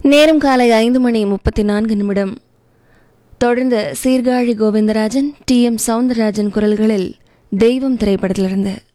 நேரம் காலை 5:34. தொடர்ந்து சீர்காழி கோவிந்தராஜன், டி.எம். சவுந்தரராஜன் குரல்களில் தெய்வம் திரைப்படத்திலிருந்து